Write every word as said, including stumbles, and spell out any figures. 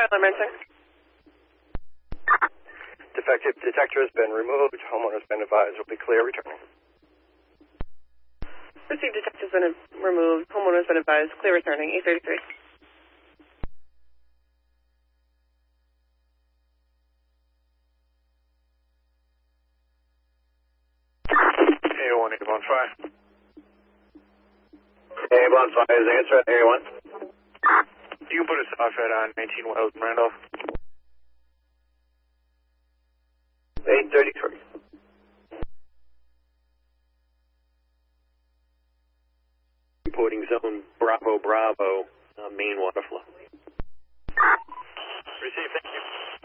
Skyline Mensing. Defective detector has been removed. Homeowner has been advised will be clear returning. Received detector has been removed. Homeowner has been advised clear returning. eight thirty-three. A one, eight one five. A one five is answer at A one. You can put a soffit on nineteen Wells and Randolph. eight thirty-three. Reporting zone Bravo Bravo, uh, main water